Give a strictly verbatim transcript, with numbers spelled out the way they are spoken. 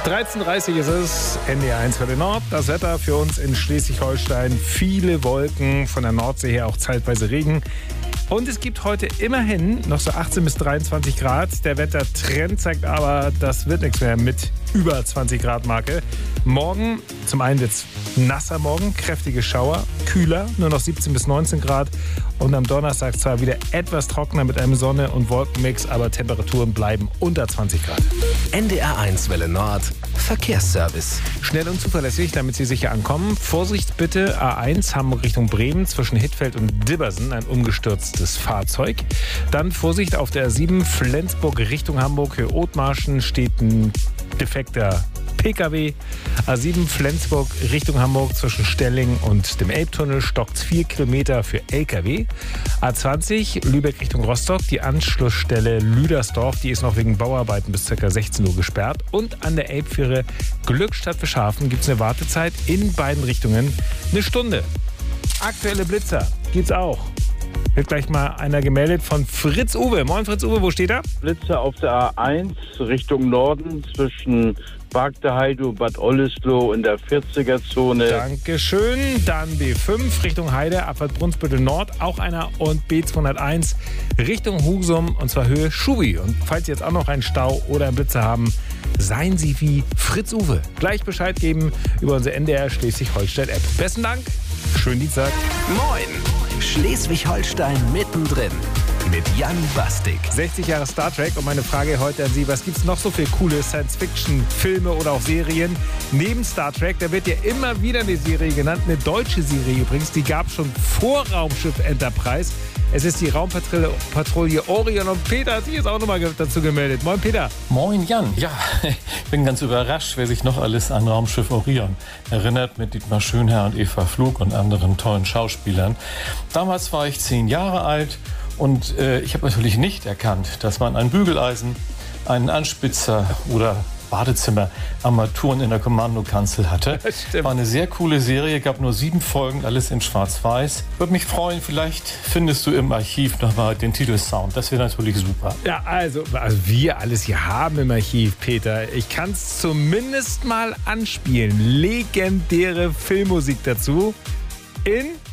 dreizehn Uhr dreißig ist es, N D R eins für den Nord. Das Wetter für uns in Schleswig-Holstein. Viele Wolken, von der Nordsee her auch zeitweise Regen. Und es gibt heute immerhin noch so achtzehn bis dreiundzwanzig Grad. Der Wettertrend zeigt aber, das wird nichts mehr mit über zwanzig Grad Marke. Morgen, zum einen wird es nasser morgen, kräftige Schauer, kühler, nur noch siebzehn bis neunzehn Grad. Und am Donnerstag zwar wieder etwas trockener mit einem Sonne- und Wolkenmix, aber Temperaturen bleiben unter zwanzig Grad. N D R eins Welle Nord, Verkehrsservice. Schnell und zuverlässig, damit Sie sicher ankommen. Vorsicht bitte, A eins Hamburg Richtung Bremen zwischen Hittfeld und Dibbersen, ein umgestürztes Fahrzeug. Dann Vorsicht auf der A sieben Flensburg Richtung Hamburg, Höhe Othmarschen steht ein defekter P K W. A sieben Flensburg Richtung Hamburg zwischen Stelling und dem Elbtunnel stockt vier Kilometer für L K W. A zwanzig Lübeck Richtung Rostock, die Anschlussstelle Lüdersdorf, die ist noch wegen Bauarbeiten bis ca. sechzehn Uhr gesperrt. Und an der Elbfähre Glückstadt Fischhafen gibt es eine Wartezeit in beiden Richtungen eine Stunde. Aktuelle Blitzer gibt's auch. Wird gleich mal einer gemeldet von Fritz Uwe. Moin Fritz Uwe, wo steht er? Blitze auf der A eins Richtung Norden zwischen Bargteheide und Bad Oldesloe in der vierziger-Zone. Dankeschön. Dann B fünf Richtung Heide, Abfahrt Brunsbüttel Nord, auch einer. Und B zweihunderteins Richtung Husum, und zwar Höhe Schubi. Und falls Sie jetzt auch noch einen Stau oder einen Blitzer haben, seien Sie wie Fritz Uwe. Gleich Bescheid geben über unsere N D R Schleswig-Holstein-App. Besten Dank. Schönen Dienstag. Moin! Schleswig-Holstein mittendrin mit Jan Bastik. sechzig Jahre Star Trek und meine Frage heute an Sie, was gibt es noch so für coole Science-Fiction-Filme oder auch Serien neben Star Trek? Da wird ja immer wieder eine Serie genannt, eine deutsche Serie übrigens, die gab es schon vor Raumschiff Enterprise. Es ist die Raumpatrouille Patrouille Orion und Peter hat sich jetzt auch nochmal dazu gemeldet. Moin Peter. Moin Jan. Ja, ich bin ganz überrascht, wer sich noch alles an Raumschiff Orion erinnert, mit Dietmar Schönherr und Eva Flug und anderen tollen Schauspielern. Damals war ich zehn Jahre alt und äh, ich habe natürlich nicht erkannt, dass man ein Bügeleisen, einen Anspitzer oder Badezimmer-Armaturen in der Kommandokanzel hatte. War eine sehr coole Serie, gab nur sieben Folgen, alles in Schwarz-Weiß. Würde mich freuen, vielleicht findest du im Archiv nochmal den Titelsound. Das wäre natürlich super. Ja, also, also wir alles hier haben im Archiv, Peter. Ich kann es zumindest mal anspielen. Legendäre Filmmusik dazu in